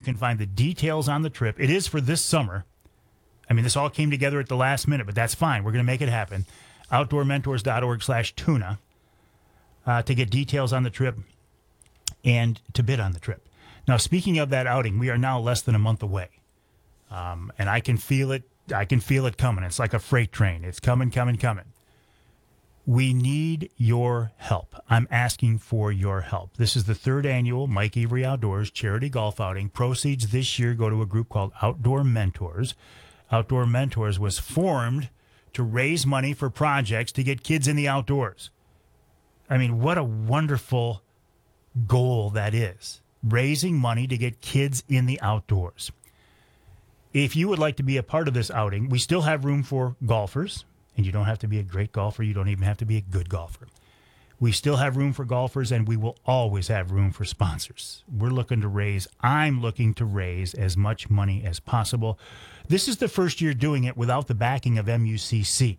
can find the details on the trip. It is for this summer. I mean, this all came together at the last minute, but that's fine. We're going to make it happen. OutdoorMentors.org/tuna to get details on the trip and to bid on the trip. Now, speaking of that outing, we are now less than a month away. And I can feel it. I can feel it coming. It's like a freight train. It's coming, coming, coming. We need your help. I'm asking for your help. This is the third annual Mike Avery Outdoors charity golf outing. Proceeds this year go to a group called Outdoor Mentors. Outdoor Mentors was formed to raise money for projects to get kids in the outdoors. I mean, what a wonderful goal that is. Raising money to get kids in the outdoors. If you would like to be a part of this outing, we still have room for golfers, and you don't have to be a great golfer. You don't even have to be a good golfer. We still have room for golfers, and we will always have room for sponsors. I'm looking to raise as much money as possible. This is the first year doing it without the backing of MUCC.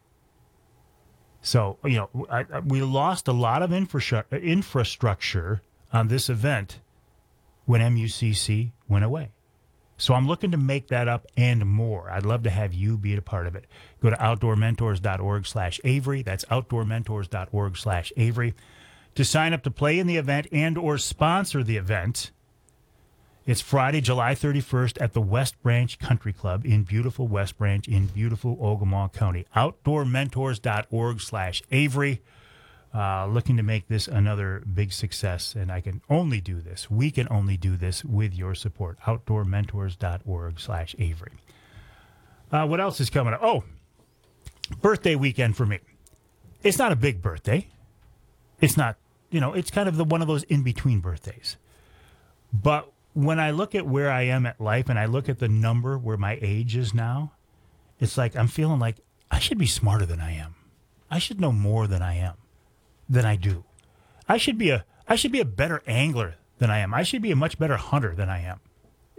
So, we lost a lot of infrastructure on this event when MUCC went away. So I'm looking to make that up and more. I'd love to have you be a part of it. Go to OutdoorMentors.org/Avery. That's OutdoorMentors.org/Avery to sign up to play in the event and or sponsor the event. It's Friday, July 31st at the West Branch Country Club in beautiful West Branch in beautiful Ogemaw County. OutdoorMentors.org/Avery. Looking to make this another big success, and I can only do this. We can only do this with your support. OutdoorMentors.org/Avery. What else is coming up? Oh, birthday weekend for me. It's not a big birthday. It's not, it's kind of one of those in-between birthdays. But when I look at where I am at life and I look at the number where my age is now, it's like I'm feeling like I should be smarter than I am. I should know more than I do. I should be a better angler than I am. I should be a much better hunter than I am.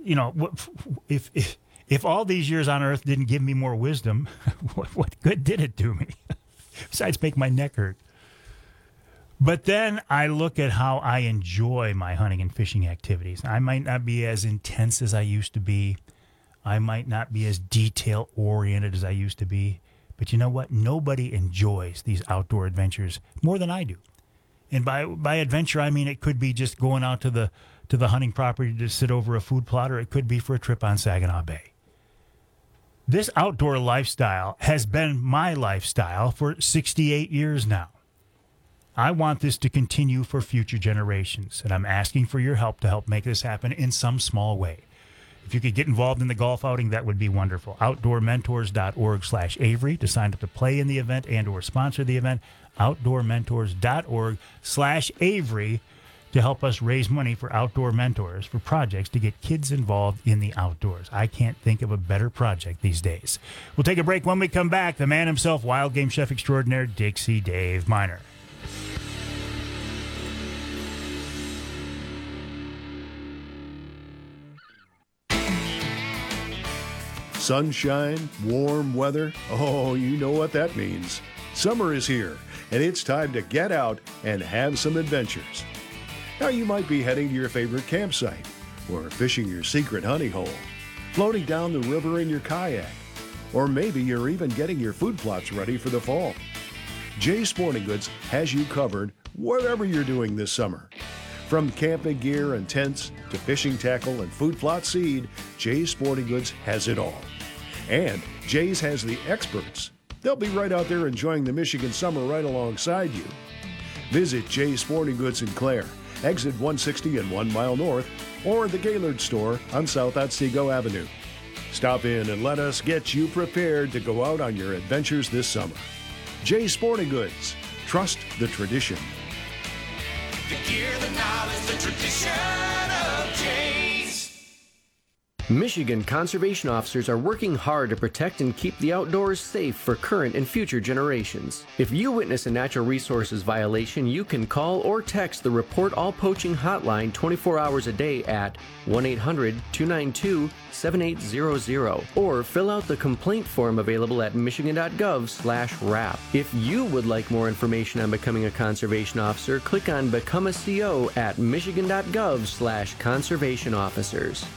If all these years on Earth didn't give me more wisdom, what good did it do me? Besides make my neck hurt. But then I look at how I enjoy my hunting and fishing activities. I might not be as intense as I used to be. I might not be as detail-oriented as I used to be. But you know what? Nobody enjoys these outdoor adventures more than I do. And by adventure, I mean it could be just going out to the hunting property to sit over a food plot, or it could be for a trip on Saginaw Bay. This outdoor lifestyle has been my lifestyle for 68 years now. I want this to continue for future generations, and I'm asking for your help to help make this happen in some small way. If you could get involved in the golf outing, that would be wonderful. OutdoorMentors.org/Avery to sign up to play in the event and or sponsor the event. OutdoorMentors.org/Avery to help us raise money for Outdoor Mentors for projects to get kids involved in the outdoors. I can't think of a better project these days. We'll take a break. When we come back, the man himself, wild game chef extraordinaire, Dixie Dave Miner. Sunshine, warm weather. Oh, you know what that means. Summer is here, and it's time to get out and have some adventures. Now, you might be heading to your favorite campsite, or fishing your secret honey hole, floating down the river in your kayak, or maybe you're even getting your food plots ready for the fall. Jay's Sporting Goods has you covered whatever you're doing this summer. From camping gear and tents to fishing tackle and food plot seed, Jay's Sporting Goods has it all. And Jay's has the experts. They'll be right out there enjoying the Michigan summer right alongside you. Visit Jay's Sporting Goods in Clare, exit 160 and 1 mile north, or the Gaylord store on South Otsego Avenue. Stop in and let us get you prepared to go out on your adventures this summer. Jay's Sporting Goods. Trust the tradition. The gear, the knowledge, the tradition of Jay's. Michigan conservation officers are working hard to protect and keep the outdoors safe for current and future generations. If you witness a natural resources violation, you can call or text the Report All Poaching hotline 24 hours a day at 1-800-292-7800 or fill out the complaint form available at michigan.gov/RAP. If you would like more information on becoming a conservation officer, click on Become a CO at michigan.gov/conservation officers.